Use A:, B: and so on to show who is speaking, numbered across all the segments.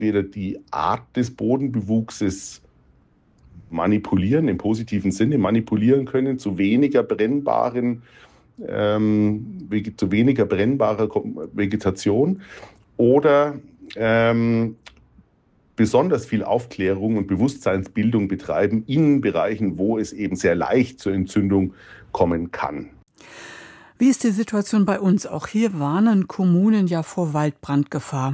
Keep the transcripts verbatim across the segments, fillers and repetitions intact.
A: weder die Art des Bodenbewuchses manipulieren, im positiven Sinne manipulieren können, zu weniger brennbaren, ähm, zu weniger brennbarer Vegetation oder ähm, besonders viel Aufklärung und Bewusstseinsbildung betreiben in Bereichen, wo es eben sehr leicht zur Entzündung kommen kann.
B: Wie ist die Situation bei uns? Auch hier warnen Kommunen ja vor Waldbrandgefahr.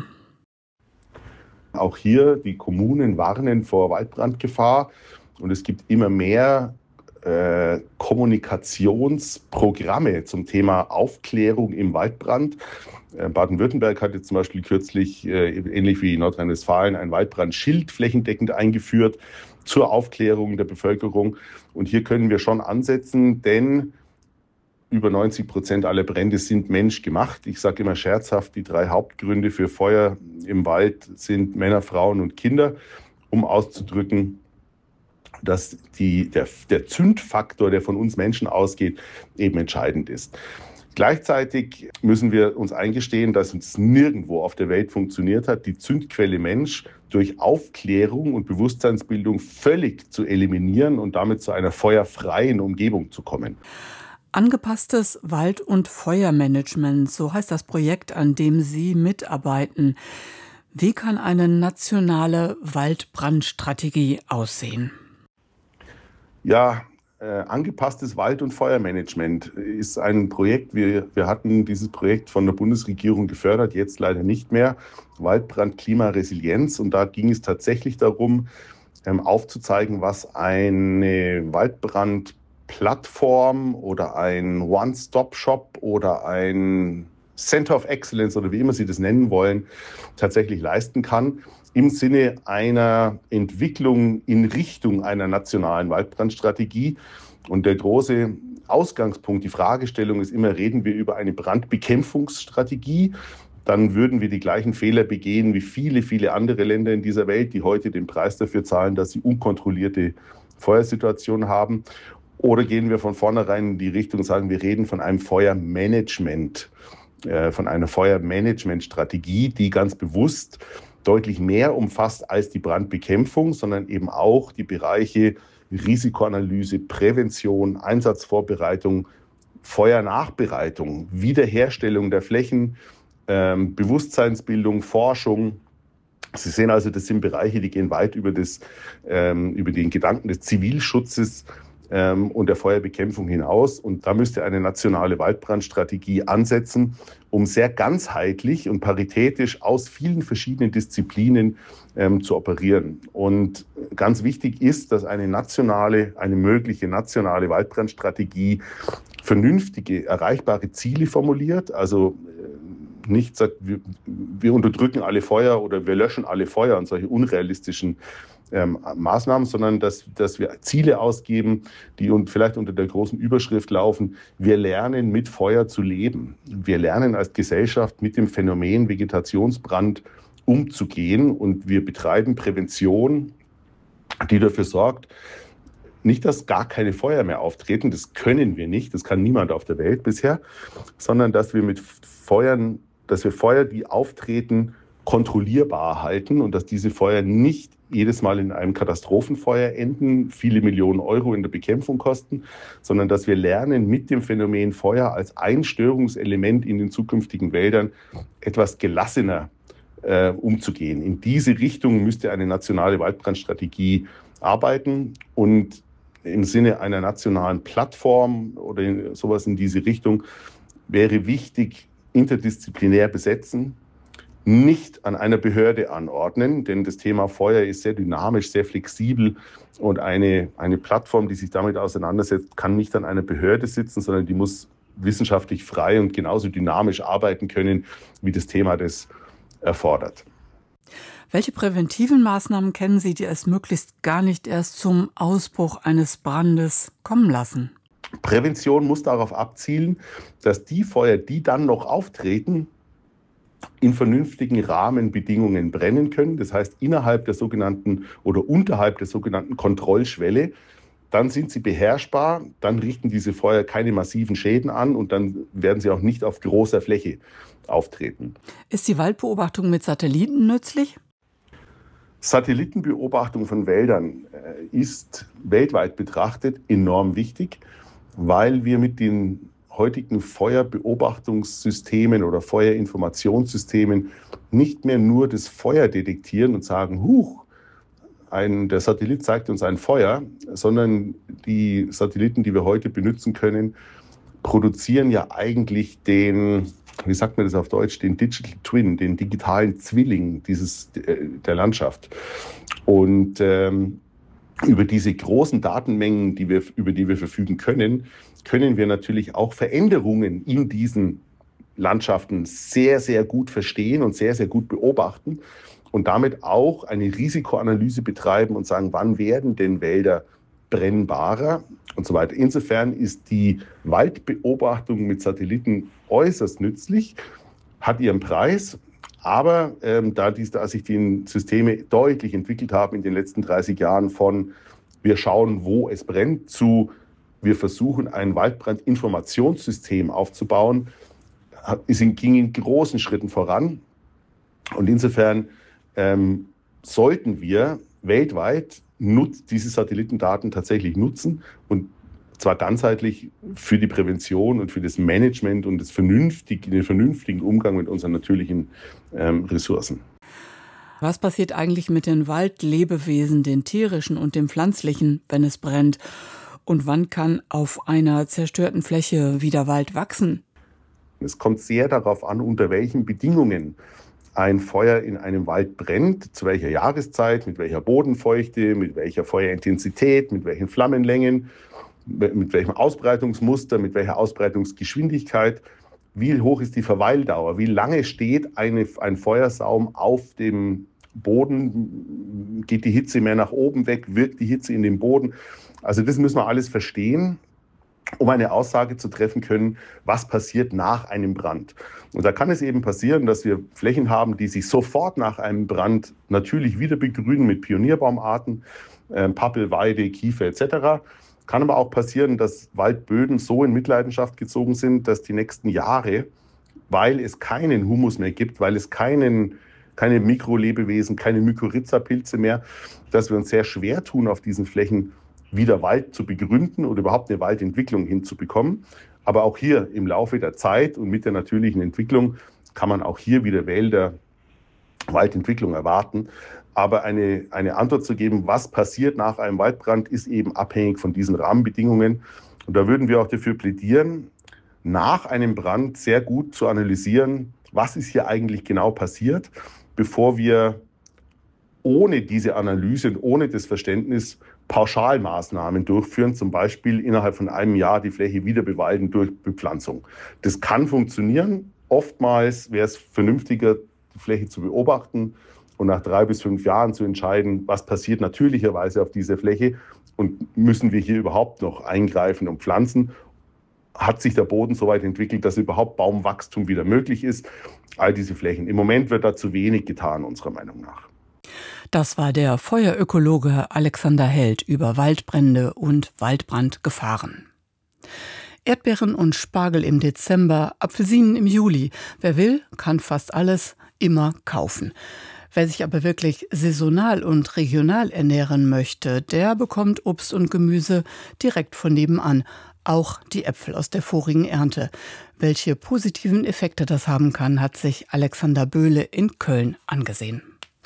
A: Auch hier, die Kommunen warnen vor Waldbrandgefahr und es gibt immer mehr äh, Kommunikationsprogramme zum Thema Aufklärung im Waldbrand. Äh, Baden-Württemberg hat jetzt zum Beispiel kürzlich, äh, ähnlich wie Nordrhein-Westfalen, ein Waldbrandschild flächendeckend eingeführt zur Aufklärung der Bevölkerung. Und hier können wir schon ansetzen, denn über neunzig Prozent aller Brände sind menschgemacht. Ich sage immer scherzhaft, die drei Hauptgründe für Feuer im Wald sind Männer, Frauen und Kinder, um auszudrücken, dass die, der, der Zündfaktor, der von uns Menschen ausgeht, eben entscheidend ist. Gleichzeitig müssen wir uns eingestehen, dass uns nirgendwo auf der Welt funktioniert hat, die Zündquelle Mensch durch Aufklärung und Bewusstseinsbildung völlig zu eliminieren und damit zu einer feuerfreien Umgebung zu kommen.
B: Angepasstes Wald- und Feuermanagement, so heißt das Projekt, an dem Sie mitarbeiten. Wie kann eine nationale Waldbrandstrategie aussehen?
A: Ja, äh, angepasstes Wald- und Feuermanagement ist ein Projekt. Wir, wir hatten dieses Projekt von der Bundesregierung gefördert, jetzt leider nicht mehr. Waldbrand, Klimaresilienz. Und da ging es tatsächlich darum, ähm, aufzuzeigen, was eine Waldbrand Plattform oder ein One-Stop-Shop oder ein Center of Excellence oder wie immer Sie das nennen wollen, tatsächlich leisten kann, im Sinne einer Entwicklung in Richtung einer nationalen Waldbrandstrategie. Und der große Ausgangspunkt, die Fragestellung ist immer, reden wir über eine Brandbekämpfungsstrategie? Dann würden wir die gleichen Fehler begehen wie viele, viele andere Länder in dieser Welt, die heute den Preis dafür zahlen, dass sie unkontrollierte Feuersituationen haben. Oder gehen wir von vornherein in die Richtung und sagen, wir reden von einem Feuermanagement, äh, von einer Feuermanagementstrategie, die ganz bewusst deutlich mehr umfasst als die Brandbekämpfung, sondern eben auch die Bereiche Risikoanalyse, Prävention, Einsatzvorbereitung, Feuernachbereitung, Wiederherstellung der Flächen, ähm, Bewusstseinsbildung, Forschung. Sie sehen also, das sind Bereiche, die gehen weit über, das, ähm, über den Gedanken des Zivilschutzes ähm, und der Feuerbekämpfung hinaus. Und da müsste eine nationale Waldbrandstrategie ansetzen, um sehr ganzheitlich und paritätisch aus vielen verschiedenen Disziplinen ähm, zu operieren. Und ganz wichtig ist, dass eine nationale, eine mögliche nationale Waldbrandstrategie vernünftige, erreichbare Ziele formuliert. Also nicht sagt, wir, wir unterdrücken alle Feuer oder wir löschen alle Feuer und solche unrealistischen ähm, Maßnahmen, sondern dass, dass wir Ziele ausgeben, die und vielleicht unter der großen Überschrift laufen, wir lernen mit Feuer zu leben. Wir lernen als Gesellschaft mit dem Phänomen Vegetationsbrand umzugehen und wir betreiben Prävention, die dafür sorgt, nicht, dass gar keine Feuer mehr auftreten, das können wir nicht, das kann niemand auf der Welt bisher, sondern dass wir mit Feuern, dass wir Feuer, die auftreten, kontrollierbar halten und dass diese Feuer nicht jedes Mal in einem Katastrophenfeuer enden, viele Millionen Euro in der Bekämpfung kosten, sondern dass wir lernen, mit dem Phänomen Feuer als ein Störungselement in den zukünftigen Wäldern etwas gelassener äh, umzugehen. In diese Richtung müsste eine nationale Waldbrandstrategie arbeiten und im Sinne einer nationalen Plattform oder in, sowas in diese Richtung wäre wichtig, interdisziplinär besetzen, nicht an einer Behörde anordnen, denn das Thema Feuer ist sehr dynamisch, sehr flexibel und eine, eine Plattform, die sich damit auseinandersetzt, kann nicht an einer Behörde sitzen, sondern die muss wissenschaftlich frei und genauso dynamisch arbeiten können, wie das Thema das erfordert.
B: Welche präventiven Maßnahmen kennen Sie, die es möglichst gar nicht erst zum Ausbruch eines Brandes kommen lassen?
A: Prävention muss darauf abzielen, dass die Feuer, die dann noch auftreten, in vernünftigen Rahmenbedingungen brennen können. Das heißt, innerhalb der sogenannten oder unterhalb der sogenannten Kontrollschwelle. Dann sind sie beherrschbar, dann richten diese Feuer keine massiven Schäden an und dann werden sie auch nicht auf großer Fläche auftreten.
B: Ist die Waldbeobachtung mit Satelliten nützlich?
A: Satellitenbeobachtung von Wäldern ist weltweit betrachtet enorm wichtig, weil wir mit den heutigen Feuerbeobachtungssystemen oder Feuerinformationssystemen nicht mehr nur das Feuer detektieren und sagen, huch, ein, der Satellit zeigt uns ein Feuer, sondern die Satelliten, die wir heute benutzen können, produzieren ja eigentlich den, wie sagt man das auf Deutsch, den Digital Twin, den digitalen Zwilling dieses, der Landschaft. Und ähm, über diese großen Datenmengen, die wir, über die wir verfügen können, können wir natürlich auch Veränderungen in diesen Landschaften sehr, sehr gut verstehen und sehr, sehr gut beobachten und damit auch eine Risikoanalyse betreiben und sagen, wann werden denn Wälder brennbarer und so weiter. Insofern ist die Waldbeobachtung mit Satelliten äußerst nützlich, hat ihren Preis, aber ähm, da, dies, da sich die Systeme deutlich entwickelt haben in den letzten dreißig Jahren von wir schauen, wo es brennt, zu wir versuchen, ein Waldbrandinformationssystem aufzubauen, es ging in großen Schritten voran. Und insofern ähm, sollten wir weltweit nutz, diese Satellitendaten tatsächlich nutzen und zwar ganzheitlich für die Prävention und für das Management und das vernünftig, den vernünftigen Umgang mit unseren natürlichen ähm, Ressourcen.
B: Was passiert eigentlich mit den Waldlebewesen, den tierischen und dem pflanzlichen, wenn es brennt? Und wann kann auf einer zerstörten Fläche wieder Wald wachsen?
A: Es kommt sehr darauf an, unter welchen Bedingungen ein Feuer in einem Wald brennt, zu welcher Jahreszeit, mit welcher Bodenfeuchte, mit welcher Feuerintensität, mit welchen Flammenlängen, mit welchem Ausbreitungsmuster, mit welcher Ausbreitungsgeschwindigkeit, wie hoch ist die Verweildauer, wie lange steht eine, ein Feuersaum auf dem Boden, geht die Hitze mehr nach oben weg, wirkt die Hitze in den Boden. Also das müssen wir alles verstehen, um eine Aussage zu treffen können, was passiert nach einem Brand. Und da kann es eben passieren, dass wir Flächen haben, die sich sofort nach einem Brand natürlich wieder begrünen mit Pionierbaumarten, äh, Pappel, Weide, Kiefer et cetera. Kann aber auch passieren, dass Waldböden so in Mitleidenschaft gezogen sind, dass die nächsten Jahre, weil es keinen Humus mehr gibt, weil es keinen, keine Mikrolebewesen, keine Mykorrhiza-Pilze mehr, dass wir uns sehr schwer tun, auf diesen Flächen wieder Wald zu begründen oder überhaupt eine Waldentwicklung hinzubekommen. Aber auch hier im Laufe der Zeit und mit der natürlichen Entwicklung kann man auch hier wieder Wälder, Waldentwicklung erwarten. Aber eine, eine Antwort zu geben, was passiert nach einem Waldbrand, ist eben abhängig von diesen Rahmenbedingungen. Und da würden wir auch dafür plädieren, nach einem Brand sehr gut zu analysieren, was ist hier eigentlich genau passiert, bevor wir ohne diese Analyse und ohne das Verständnis Pauschalmaßnahmen durchführen, zum Beispiel innerhalb von einem Jahr die Fläche wieder bewalden durch Bepflanzung. Das kann funktionieren. Oftmals wäre es vernünftiger, die Fläche zu beobachten und nach drei bis fünf Jahren zu entscheiden, was passiert natürlicherweise auf dieser Fläche und müssen wir hier überhaupt noch eingreifen und pflanzen. Hat sich der Boden so weit entwickelt, dass überhaupt Baumwachstum wieder möglich ist? All diese Flächen. Im Moment wird da zu wenig getan, unserer Meinung nach.
B: Das war der Feuerökologe Alexander Held über Waldbrände und Waldbrandgefahren. Erdbeeren und Spargel im Dezember, Apfelsinen im Juli. Wer will, kann fast alles immer kaufen. Wer sich aber wirklich saisonal und regional ernähren möchte, der bekommt Obst und Gemüse direkt von nebenan. Auch die Äpfel aus der vorigen Ernte. Welche positiven Effekte das haben kann, hat sich Alexander Böhle in Köln angesehen.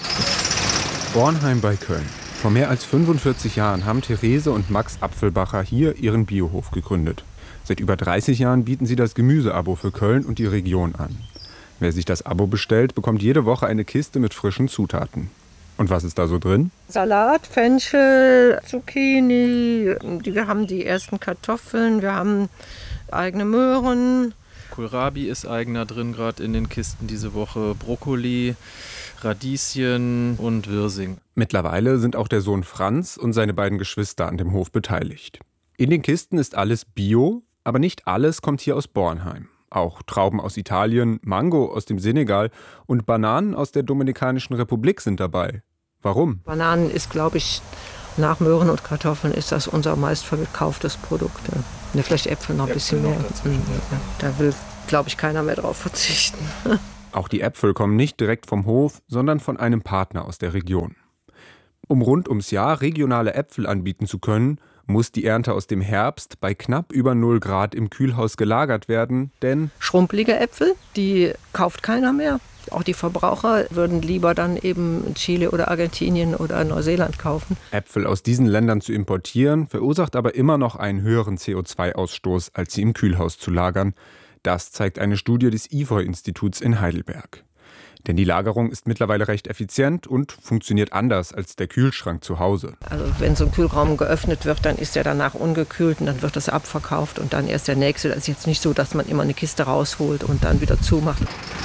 C: Bornheim bei Köln. Vor mehr als fünfundvierzig Jahren haben Therese und Max Apfelbacher hier ihren Biohof gegründet. Seit über dreißig Jahren bieten sie das Gemüseabo für Köln und die Region an. Wer sich das Abo bestellt, bekommt jede Woche eine Kiste mit frischen Zutaten. Und was ist da so drin?
D: Salat, Fenchel, Zucchini, wir haben die ersten Kartoffeln, wir haben eigene Möhren.
E: Kohlrabi ist eigener drin, gerade in den Kisten diese Woche. Brokkoli, Radieschen und Wirsing.
C: Mittlerweile sind auch der Sohn Franz und seine beiden Geschwister an dem Hof beteiligt. In den Kisten ist alles Bio, aber nicht alles kommt hier aus Bornheim. Auch Trauben aus Italien, Mango aus dem Senegal und Bananen aus der Dominikanischen Republik sind dabei. Warum?
D: Bananen ist, glaube ich, nach Möhren und Kartoffeln ist das unser meistverkauftes Produkt. Ja, vielleicht Äpfel noch ein bisschen mehr. Da will, glaube ich, keiner mehr drauf verzichten.
C: Auch die Äpfel kommen nicht direkt vom Hof, sondern von einem Partner aus der Region. Um rund ums Jahr regionale Äpfel anbieten zu können, muss die Ernte aus dem Herbst bei knapp über null Grad im Kühlhaus gelagert werden, denn
D: Schrumpelige Äpfel, die kauft keiner mehr. Auch die Verbraucher würden lieber dann eben Chile oder Argentinien oder Neuseeland kaufen.
C: Äpfel aus diesen Ländern zu importieren, verursacht aber immer noch einen höheren C O zwei Ausstoß, als sie im Kühlhaus zu lagern. Das zeigt eine Studie des I F O I-Instituts in Heidelberg. Denn die Lagerung ist mittlerweile recht effizient und funktioniert anders als der Kühlschrank zu Hause.
D: Also wenn so ein Kühlraum geöffnet wird, dann ist der danach ungekühlt und dann wird das abverkauft und dann erst der nächste. Das ist jetzt nicht so, dass man immer eine Kiste rausholt und dann wieder zumacht.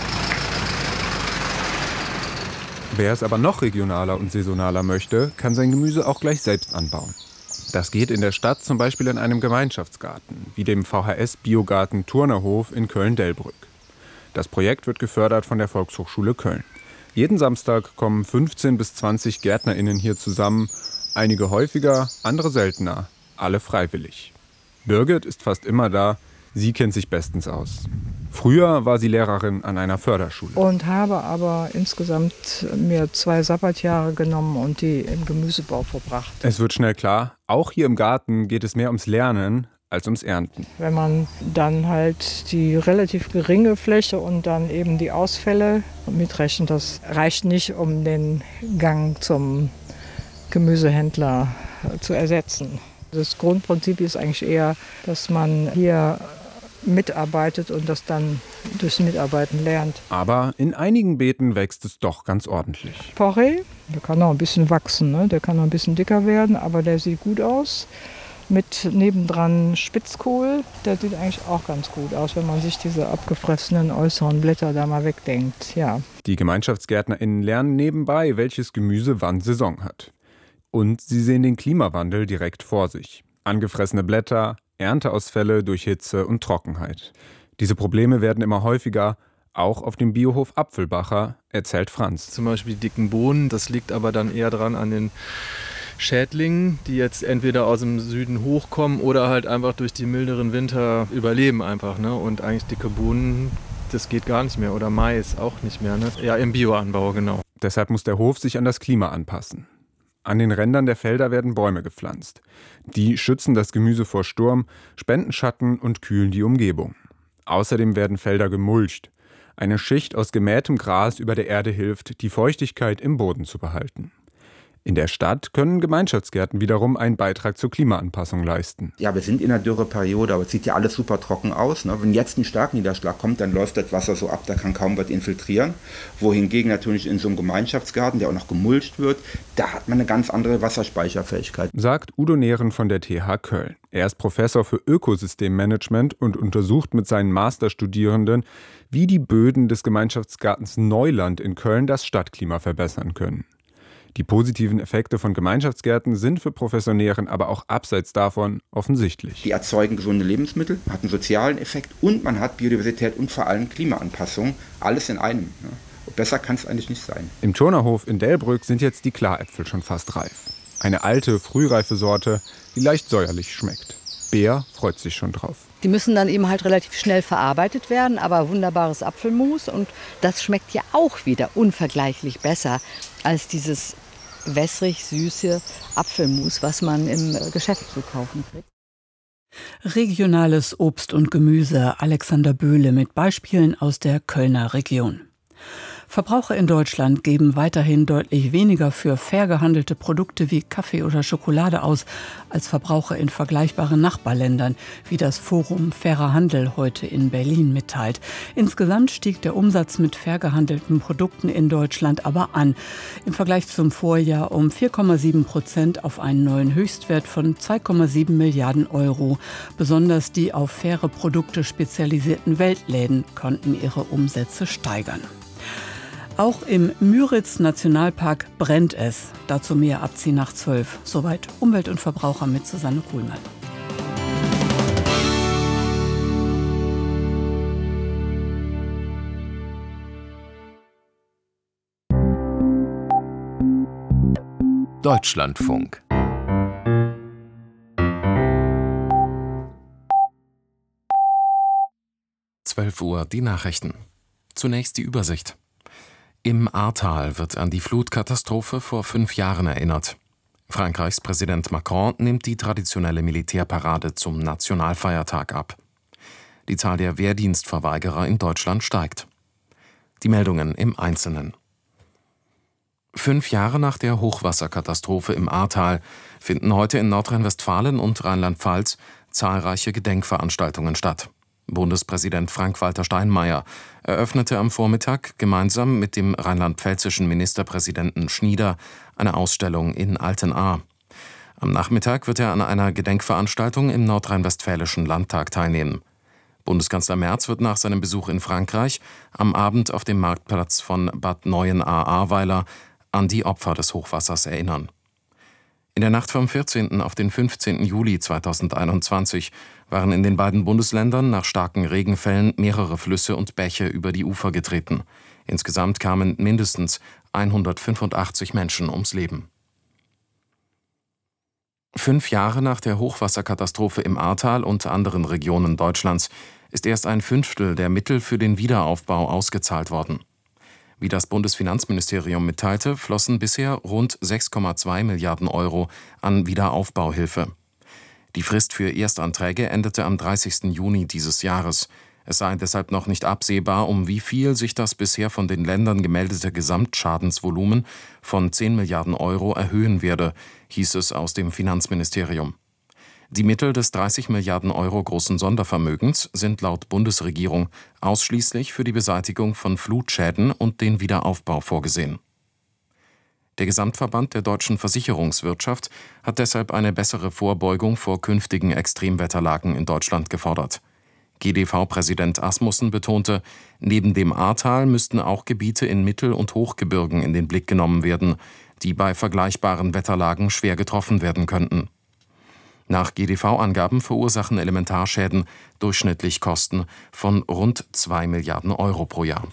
C: Wer es aber noch regionaler und saisonaler möchte, kann sein Gemüse auch gleich selbst anbauen. Das geht in der Stadt zum Beispiel in einem Gemeinschaftsgarten, wie dem V H S-Biogarten Turnerhof in Köln-Delbrück. Das Projekt wird gefördert von der Volkshochschule Köln. Jeden Samstag kommen fünfzehn bis zwanzig GärtnerInnen hier zusammen. Einige häufiger, andere seltener. Alle freiwillig. Birgit ist fast immer da. Sie kennt sich bestens aus. Früher war sie Lehrerin an einer Förderschule.
F: Und habe aber insgesamt mir zwei Sabbatjahre genommen und die im Gemüsebau verbracht.
C: Es wird schnell klar, auch hier im Garten geht es mehr ums Lernen als ums Ernten.
F: Wenn man dann halt die relativ geringe Fläche und dann eben die Ausfälle mitrechnet, das reicht nicht, um den Gang zum Gemüsehändler zu ersetzen. Das Grundprinzip ist eigentlich eher, dass man hier mitarbeitet und das dann durchs Mitarbeiten lernt.
C: Aber in einigen Beeten wächst es doch ganz ordentlich.
F: Porree, der kann noch ein bisschen wachsen, ne? Der kann noch ein bisschen dicker werden, aber der sieht gut aus. Mit nebendran Spitzkohl, der sieht eigentlich auch ganz gut aus, wenn man sich diese abgefressenen äußeren Blätter da mal wegdenkt. Ja.
C: Die GemeinschaftsgärtnerInnen lernen nebenbei, welches Gemüse wann Saison hat. Und sie sehen den Klimawandel direkt vor sich. Angefressene Blätter, Ernteausfälle durch Hitze und Trockenheit. Diese Probleme werden immer häufiger, auch auf dem Biohof Apfelbacher, erzählt Franz.
E: Zum Beispiel die dicken Bohnen, das liegt aber dann eher dran an den Schädlingen, die jetzt entweder aus dem Süden hochkommen oder halt einfach durch die milderen Winter überleben einfach. Ne? Und eigentlich dicke Bohnen, das geht gar nicht mehr. Oder Mais auch nicht mehr. Ne? Ja, im Bioanbau, genau.
C: Deshalb muss der Hof sich an das Klima anpassen. An den Rändern der Felder werden Bäume gepflanzt. Die schützen das Gemüse vor Sturm, spenden Schatten und kühlen die Umgebung. Außerdem werden Felder gemulcht. Eine Schicht aus gemähtem Gras über der Erde hilft, die Feuchtigkeit im Boden zu behalten. In der Stadt können Gemeinschaftsgärten wiederum einen Beitrag zur Klimaanpassung leisten.
G: Ja, wir sind in einer Dürreperiode, aber es sieht ja alles super trocken aus. Ne? Wenn jetzt ein Starkniederschlag kommt, dann läuft das Wasser so ab, da kann kaum was infiltrieren. Wohingegen natürlich in so einem Gemeinschaftsgarten, der auch noch gemulcht wird, da hat man eine ganz andere Wasserspeicherfähigkeit.
C: Sagt Udo Nehren von der T H Köln. Er ist Professor für Ökosystemmanagement und untersucht mit seinen Masterstudierenden, wie die Böden des Gemeinschaftsgartens Neuland in Köln das Stadtklima verbessern können. Die positiven Effekte von Gemeinschaftsgärten sind für Professor Nehren aber auch abseits davon offensichtlich.
G: Die erzeugen gesunde Lebensmittel, hat einen sozialen Effekt und man hat Biodiversität und vor allem Klimaanpassung. Alles in einem. Ja. Besser kann es eigentlich nicht sein.
C: Im Turnerhof in Delbrück sind jetzt die Klaräpfel schon fast reif. Eine alte, frühreife Sorte, die leicht säuerlich schmeckt. Bea freut sich schon drauf.
H: Die müssen dann eben halt relativ schnell verarbeitet werden, aber wunderbares Apfelmus. Und das schmeckt ja auch wieder unvergleichlich besser als dieses wässrig-süße Apfelmus, was man im Geschäft zu kaufen kriegt.
B: Regionales Obst und Gemüse, Alexander Böhle mit Beispielen aus der Kölner Region. Verbraucher in Deutschland geben weiterhin deutlich weniger für fair gehandelte Produkte wie Kaffee oder Schokolade aus als Verbraucher in vergleichbaren Nachbarländern, wie das Forum Fairer Handel heute in Berlin mitteilt. Insgesamt stieg der Umsatz mit fair gehandelten Produkten in Deutschland aber an. Im Vergleich zum Vorjahr um vier Komma sieben Prozent auf einen neuen Höchstwert von zwei Komma sieben Milliarden Euro. Besonders die auf faire Produkte spezialisierten Weltläden konnten ihre Umsätze steigern. Auch im Müritz-Nationalpark brennt es. Dazu mehr ab zehn nach zwölf. Soweit Umwelt und Verbraucher mit Susanne Kuhlmann.
I: Deutschlandfunk. zwölf Uhr die Nachrichten. Zunächst die Übersicht. Im Ahrtal wird an die Flutkatastrophe vor fünf Jahren erinnert. Frankreichs Präsident Macron nimmt die traditionelle Militärparade zum Nationalfeiertag ab. Die Zahl der Wehrdienstverweigerer in Deutschland steigt. Die Meldungen im Einzelnen. Fünf Jahre nach der Hochwasserkatastrophe im Ahrtal finden heute in Nordrhein-Westfalen und Rheinland-Pfalz zahlreiche Gedenkveranstaltungen statt. Bundespräsident Frank-Walter Steinmeier eröffnete am Vormittag gemeinsam mit dem rheinland-pfälzischen Ministerpräsidenten Schnieder eine Ausstellung in Altenahr. Am Nachmittag wird er an einer Gedenkveranstaltung im nordrhein-westfälischen Landtag teilnehmen. Bundeskanzler Merz wird nach seinem Besuch in Frankreich am Abend auf dem Marktplatz von Bad Neuenahr-Ahrweiler an die Opfer des Hochwassers erinnern. In der Nacht vom vierzehnten auf den fünfzehnten Juli zweitausendeinundzwanzig waren in den beiden Bundesländern nach starken Regenfällen mehrere Flüsse und Bäche über die Ufer getreten. Insgesamt kamen mindestens hundertfünfundachtzig Menschen ums Leben. Fünf Jahre nach der Hochwasserkatastrophe im Ahrtal und anderen Regionen Deutschlands ist erst ein Fünftel der Mittel für den Wiederaufbau ausgezahlt worden. Wie das Bundesfinanzministerium mitteilte, flossen bisher rund sechs Komma zwei Milliarden Euro an Wiederaufbauhilfe. Die Frist für Erstanträge endete am dreißigsten Juni dieses Jahres. Es sei deshalb noch nicht absehbar, um wie viel sich das bisher von den Ländern gemeldete Gesamtschadensvolumen von zehn Milliarden Euro erhöhen werde, hieß es aus dem Finanzministerium. Die Mittel des dreißig Milliarden Euro großen Sondervermögens sind laut Bundesregierung ausschließlich für die Beseitigung von Flutschäden und den Wiederaufbau vorgesehen. Der Gesamtverband der deutschen Versicherungswirtschaft hat deshalb eine bessere Vorbeugung vor künftigen Extremwetterlagen in Deutschland gefordert. G D V-Präsident Asmussen betonte, neben dem Ahrtal müssten auch Gebiete in Mittel- und Hochgebirgen in den Blick genommen werden, die bei vergleichbaren Wetterlagen schwer getroffen werden könnten. Nach G D V-Angaben verursachen Elementarschäden durchschnittlich Kosten von rund zwei Milliarden Euro pro Jahr.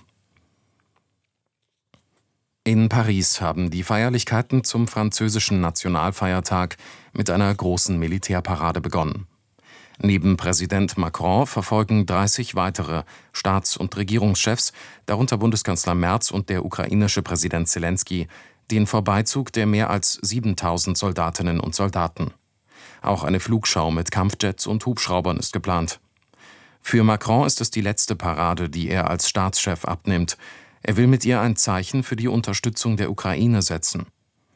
I: In Paris haben die Feierlichkeiten zum französischen Nationalfeiertag mit einer großen Militärparade begonnen. Neben Präsident Macron verfolgen dreißig weitere Staats- und Regierungschefs, darunter Bundeskanzler Merz und der ukrainische Präsident Selenskyj, den Vorbeizug der mehr als siebentausend Soldatinnen und Soldaten. Auch eine Flugschau mit Kampfjets und Hubschraubern ist geplant. Für Macron ist es die letzte Parade, die er als Staatschef abnimmt. Er will mit ihr ein Zeichen für die Unterstützung der Ukraine setzen.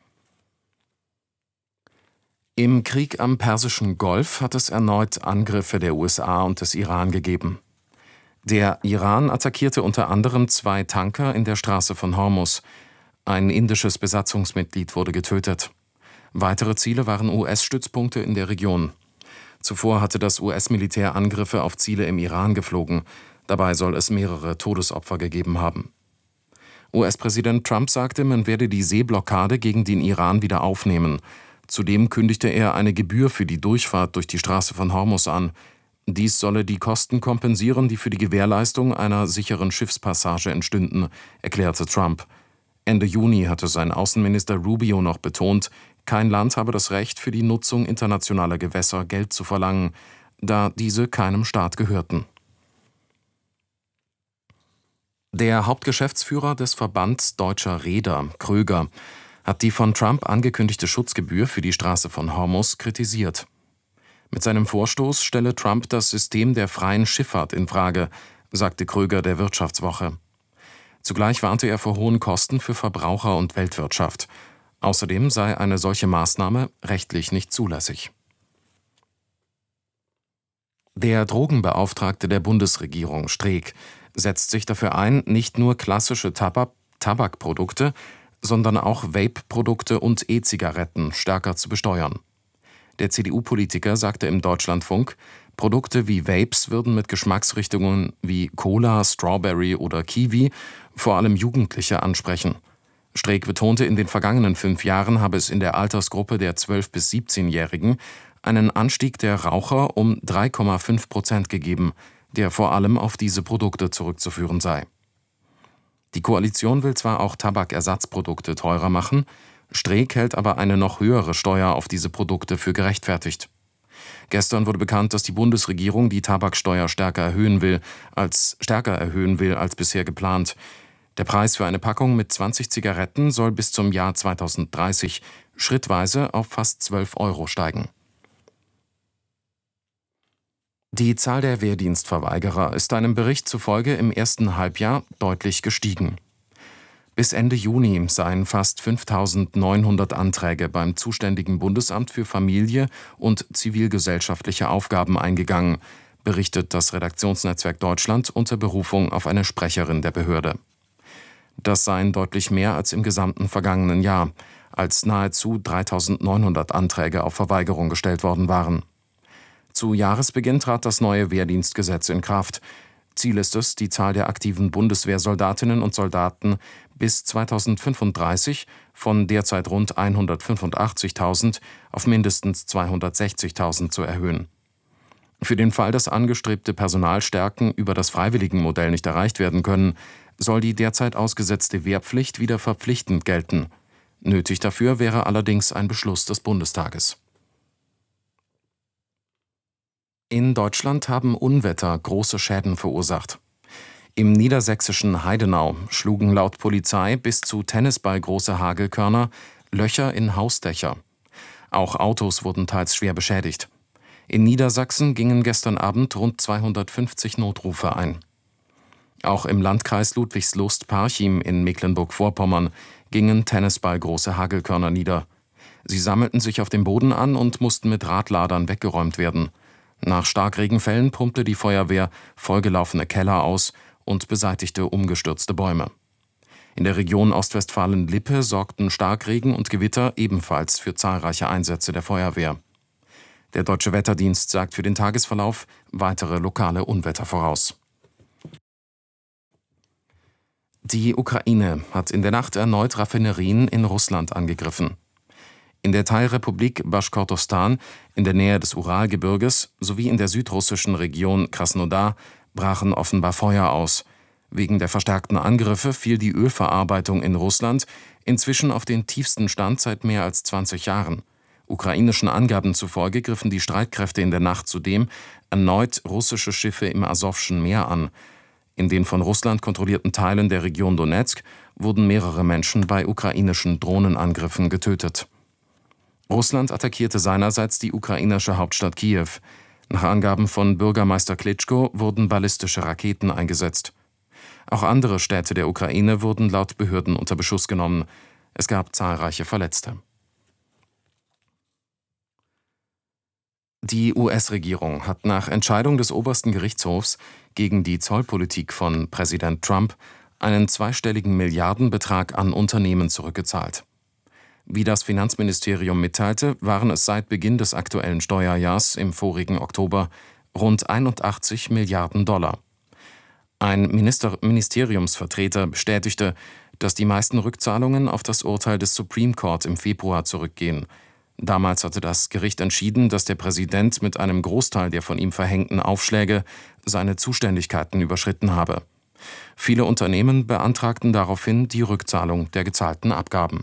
I: Im Krieg am Persischen Golf hat es erneut Angriffe der U S A und des Iran gegeben. Der Iran attackierte unter anderem zwei Tanker in der Straße von Hormuz. Ein indisches Besatzungsmitglied wurde getötet. Weitere Ziele waren U S-Stützpunkte in der Region. Zuvor hatte das U S-Militär Angriffe auf Ziele im Iran geflogen. Dabei soll es mehrere Todesopfer gegeben haben. U S-Präsident Trump sagte, man werde die Seeblockade gegen den Iran wieder aufnehmen. Zudem kündigte er eine Gebühr für die Durchfahrt durch die Straße von Hormuz an. Dies solle die Kosten kompensieren, die für die Gewährleistung einer sicheren Schiffspassage entstünden, erklärte Trump. Ende Juni hatte sein Außenminister Rubio noch betont, kein Land habe das Recht, für die Nutzung internationaler Gewässer Geld zu verlangen, da diese keinem Staat gehörten. Der Hauptgeschäftsführer des Verbands Deutscher Reeder, Kröger, hat die von Trump angekündigte Schutzgebühr für die Straße von Hormuz kritisiert. Mit seinem Vorstoß stelle Trump das System der freien Schifffahrt in Frage, sagte Kröger der Wirtschaftswoche. Zugleich warnte er vor hohen Kosten für Verbraucher und Weltwirtschaft. Außerdem sei eine solche Maßnahme rechtlich nicht zulässig. Der Drogenbeauftragte der Bundesregierung, Streeck, setzt sich dafür ein, nicht nur klassische Tabak- Tabakprodukte, sondern auch Vape-Produkte und E-Zigaretten stärker zu besteuern. Der C D U-Politiker sagte im Deutschlandfunk, Produkte wie Vapes würden mit Geschmacksrichtungen wie Cola, Strawberry oder Kiwi vor allem Jugendliche ansprechen. Streeck betonte, in den vergangenen fünf Jahren habe es in der Altersgruppe der zwölf- bis siebzehnjährigen einen Anstieg der Raucher um drei Komma fünf Prozent gegeben, der vor allem auf diese Produkte zurückzuführen sei. Die Koalition will zwar auch Tabakersatzprodukte teurer machen, Streeck hält aber eine noch höhere Steuer auf diese Produkte für gerechtfertigt. Gestern wurde bekannt, dass die Bundesregierung die Tabaksteuer stärker erhöhen will als, stärker erhöhen will als bisher geplant. Der Preis für eine Packung mit zwanzig Zigaretten soll bis zum Jahr zweitausenddreißig schrittweise auf fast zwölf Euro steigen. Die Zahl der Wehrdienstverweigerer ist einem Bericht zufolge im ersten Halbjahr deutlich gestiegen. Bis Ende Juni seien fast fünftausendneunhundert Anträge beim zuständigen Bundesamt für Familie und zivilgesellschaftliche Aufgaben eingegangen, berichtet das Redaktionsnetzwerk Deutschland unter Berufung auf eine Sprecherin der Behörde. Das seien deutlich mehr als im gesamten vergangenen Jahr, als nahezu dreitausendneunhundert Anträge auf Verweigerung gestellt worden waren. Zu Jahresbeginn trat das neue Wehrdienstgesetz in Kraft. Ziel ist es, die Zahl der aktiven Bundeswehrsoldatinnen und Soldaten bis zweitausendfünfunddreißig von derzeit rund hundertfünfundachtzigtausend auf mindestens zweihundertsechzigtausend zu erhöhen. Für den Fall, dass angestrebte Personalstärken über das Freiwilligenmodell nicht erreicht werden können, soll die derzeit ausgesetzte Wehrpflicht wieder verpflichtend gelten. Nötig dafür wäre allerdings ein Beschluss des Bundestages. In Deutschland haben Unwetter große Schäden verursacht. Im niedersächsischen Heidenau schlugen laut Polizei bis zu tennisballgroße Hagelkörner Löcher in Hausdächer. Auch Autos wurden teils schwer beschädigt. In Niedersachsen gingen gestern Abend rund zweihundertfünfzig Notrufe ein. Auch im Landkreis Ludwigslust-Parchim in Mecklenburg-Vorpommern gingen tennisballgroße Hagelkörner nieder. Sie sammelten sich auf dem Boden an und mussten mit Radladern weggeräumt werden. Nach Starkregenfällen pumpte die Feuerwehr vollgelaufene Keller aus und beseitigte umgestürzte Bäume. In der Region Ostwestfalen-Lippe sorgten Starkregen und Gewitter ebenfalls für zahlreiche Einsätze der Feuerwehr. Der Deutsche Wetterdienst sagt für den Tagesverlauf weitere lokale Unwetter voraus. Die Ukraine hat in der Nacht erneut Raffinerien in Russland angegriffen. In der Teilrepublik Baschkortostan in der Nähe des Uralgebirges sowie in der südrussischen Region Krasnodar brachen offenbar Feuer aus. Wegen der verstärkten Angriffe fiel die Ölverarbeitung in Russland inzwischen auf den tiefsten Stand seit mehr als zwanzig Jahren. Ukrainischen Angaben zufolge griffen die Streitkräfte in der Nacht zudem erneut russische Schiffe im Asowschen Meer an. In den von Russland kontrollierten Teilen der Region Donezk wurden mehrere Menschen bei ukrainischen Drohnenangriffen getötet. Russland attackierte seinerseits die ukrainische Hauptstadt Kiew. Nach Angaben von Bürgermeister Klitschko wurden ballistische Raketen eingesetzt. Auch andere Städte der Ukraine wurden laut Behörden unter Beschuss genommen. Es gab zahlreiche Verletzte. Die U S-Regierung hat nach Entscheidung des obersten Gerichtshofs gegen die Zollpolitik von Präsident Trump einen zweistelligen Milliardenbetrag an Unternehmen zurückgezahlt. Wie das Finanzministerium mitteilte, waren es seit Beginn des aktuellen Steuerjahrs im vorigen Oktober rund einundachtzig Milliarden Dollar. Ein Minister- Ministeriumsvertreter bestätigte, dass die meisten Rückzahlungen auf das Urteil des Supreme Court im Februar zurückgehen. Damals hatte das Gericht entschieden, dass der Präsident mit einem Großteil der von ihm verhängten Aufschläge seine Zuständigkeiten überschritten habe. Viele Unternehmen beantragten daraufhin die Rückzahlung der gezahlten Abgaben.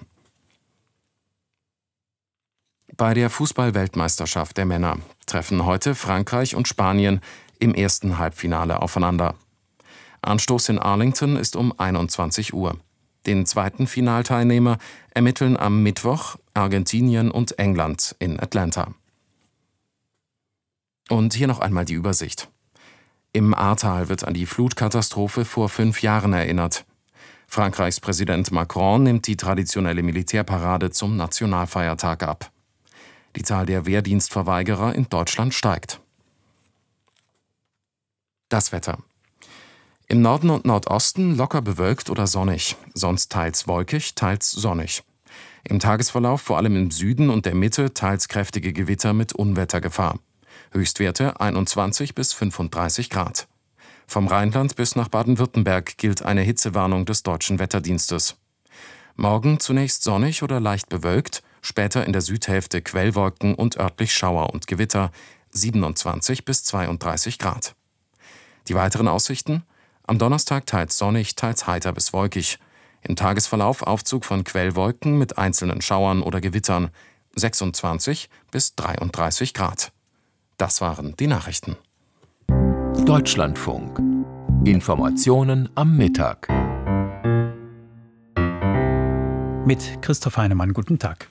I: Bei der Fußball-Weltmeisterschaft der Männer treffen heute Frankreich und Spanien im ersten Halbfinale aufeinander. Anstoß in Arlington ist um einundzwanzig Uhr. Den zweiten Finalteilnehmer ermitteln am Mittwoch Argentinien und England in Atlanta. Und hier noch einmal die Übersicht. Im Ahrtal wird an die Flutkatastrophe vor fünf Jahren erinnert. Frankreichs Präsident Macron nimmt die traditionelle Militärparade zum Nationalfeiertag ab. Die Zahl der Wehrdienstverweigerer in Deutschland steigt. Das Wetter. Im Norden und Nordosten locker bewölkt oder sonnig, sonst teils wolkig, teils sonnig. Im Tagesverlauf vor allem im Süden und der Mitte teils kräftige Gewitter mit Unwettergefahr. Höchstwerte einundzwanzig bis fünfunddreißig Grad. Vom Rheinland bis nach Baden-Württemberg gilt eine Hitzewarnung des Deutschen Wetterdienstes. Morgen zunächst sonnig oder leicht bewölkt, später in der Südhälfte Quellwolken und örtlich Schauer und Gewitter, siebenundzwanzig bis zweiunddreißig Grad. Die weiteren Aussichten? Am Donnerstag teils sonnig, teils heiter bis wolkig. Im Tagesverlauf Aufzug von Quellwolken mit einzelnen Schauern oder Gewittern, sechsundzwanzig bis dreiunddreißig Grad. Das waren die Nachrichten.
J: Deutschlandfunk. Informationen am Mittag. Mit Christoph Heinemann, guten Tag.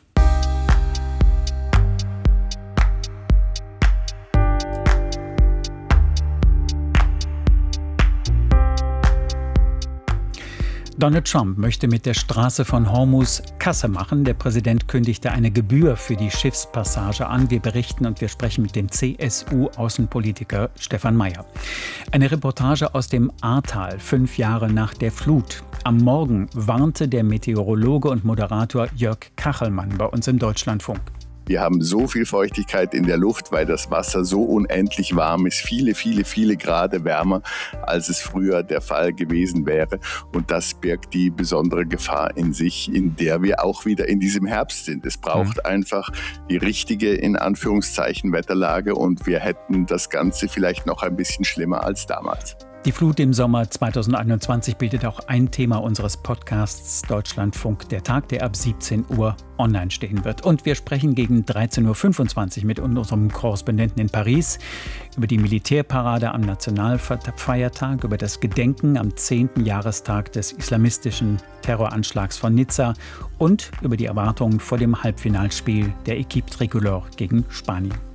J: Donald Trump möchte mit der Straße von Hormuz Kasse machen. Der Präsident kündigte eine Gebühr für die Schiffspassage an. Wir berichten und wir sprechen mit dem C S U-Außenpolitiker Stefan Mayer. Eine Reportage aus dem Ahrtal, fünf Jahre nach der Flut. Am Morgen warnte der Meteorologe und Moderator Jörg Kachelmann bei uns im Deutschlandfunk.
K: Wir haben so viel Feuchtigkeit in der Luft, weil das Wasser so unendlich warm ist, viele, viele, viele Grad wärmer, als es früher der Fall gewesen wäre. Und das birgt die besondere Gefahr in sich, in der wir auch wieder in diesem Herbst sind. Es braucht mhm. einfach die richtige, in Anführungszeichen, Wetterlage und wir hätten das Ganze vielleicht noch ein bisschen schlimmer als damals.
J: Die Flut im Sommer zweitausendeinundzwanzig bildet auch ein Thema unseres Podcasts Deutschlandfunk der Tag, der ab siebzehn Uhr online stehen wird. Und wir sprechen gegen dreizehn Uhr fünfundzwanzig mit unserem Korrespondenten in Paris über die Militärparade am Nationalfeiertag, über das Gedenken am zehnten Jahrestag des islamistischen Terroranschlags von Nizza und über die Erwartungen vor dem Halbfinalspiel der Equipe Tricolore gegen Spanien.